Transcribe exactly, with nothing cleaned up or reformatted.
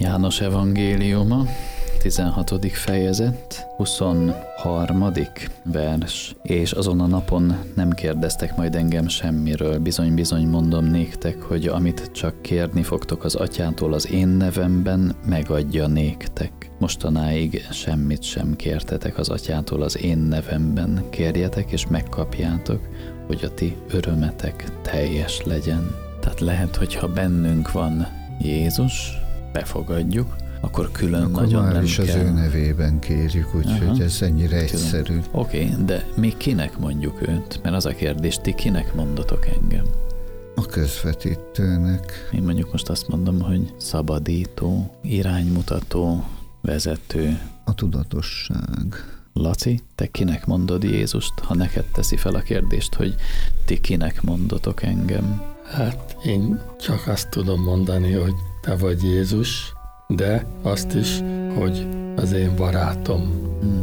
János evangéliuma, tizenhatodik fejezet, huszonharmadik vers. És azon a napon nem kérdeztek majd engem semmiről. Bizony-bizony mondom néktek, hogy amit csak kérni fogtok az atyától az én nevemben, megadja néktek. Mostanáig semmit sem kértetek az atyától az én nevemben. Kérjetek és megkapjátok, hogy a ti örömetek teljes legyen. Tehát lehet, hogyha bennünk van Jézus, befogadjuk, akkor külön akkor nagyon már nem is kell. az ő nevében kérjük, úgyhogy ez ennyire egyszerű. Oké, okay, de mi kinek mondjuk őt? Mert az a kérdés, ti kinek mondotok engem? A közvetítőnek. Én mondjuk most azt mondom, hogy szabadító, iránymutató, vezető. A tudatosság. Laci, te kinek mondod Jézust, ha neked teszi fel a kérdést, hogy ti kinek mondotok engem? Hát én csak azt tudom mondani, hogy te vagy Jézus, de azt is, hogy az én barátom. Hmm.